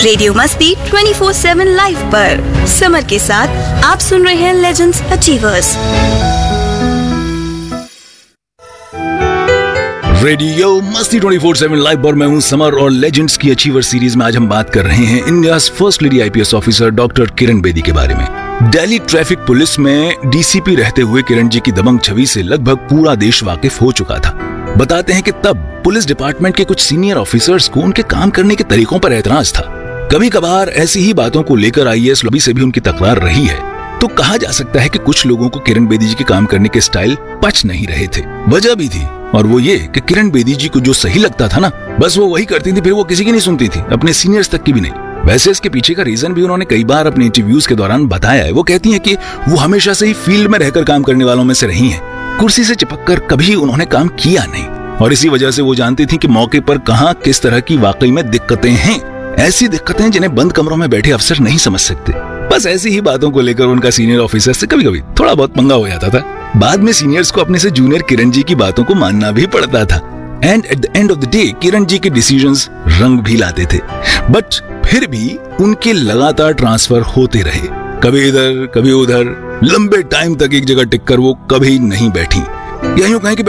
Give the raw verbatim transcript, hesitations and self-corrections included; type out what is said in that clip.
Radio मस्ती twenty four seven live पर summer के साथ आप सुन रहे हैं लेजेंड्स अचीवर्स। रेडियो मस्ती ट्वेंटी फोर सेवन लाइव पर मैं हूं समर और लेजेंड्स की अचीवर सीरीज में आज हम बात कर रहे हैं India first lady IPS officer doctor Kiran Bedi के बारे में। दिल्ली ट्रैफिक पुलिस में डीसीपी रहते हुए किरण जी की दबंग छवि से लगभग पूरा देश वाकिफ हो चुका था। बताते हैं कि तब पुलिस डिपार्टमेंट के कुछ सीनियर ऑफिसर्स को उनके काम करने के तरीकों पर एतराज था। कभी कभार ऐसी ही बातों को लेकर आईएएस लॉबी से भी उनकी तकरार रही है। तो कहा जा सकता है कि कुछ लोगों को किरण बेदी जी के काम करने के स्टाइल पच नहीं रहे थे। वजह भी थी, और वो ये कि किरण बेदी जी को जो सही लगता था ना, बस वो वही करती थी, फिर वो किसी की नहीं सुनती थी, अपने सीनियर्स तक की भी नहीं। वैसे इसके पीछे का रीजन भी उन्होंने कई बार अपने इंटरव्यूज के दौरान बताया है। वो कहती हैं कि वो हमेशा से ही फील्ड में रहकर काम करने वालों में से रही हैं। कुर्सी से चिपक कर कभी उन्होंने काम किया नहीं, और इसी वजह से वो जानती थी कि मौके पर कहाँ किस तरह की वाकई में दिक्कतें हैं। ऐसी दिक्कतें जिन्हें बंद कमरों में बैठे अफसर नहीं समझ सकते। बस ऐसी ही बातों को लेकर उनका सीनियर ऑफिसर से कभी कभी थोड़ा बहुत पंगा हो जाता था। बाद में सीनियर्स को अपने से जूनियर किरण जी की बातों को मानना भी पड़ता था। And at the end of the day Kiran ji के डिसीजंस रंग भी लाते थे, बट फिर भी उनके लगातार ट्रांसफर होते रहे, कभी इधर कभी उधर। लंबे टाइम तक एक जगह टिक कर वो कभी नहीं बैठी, या यूं कहें कि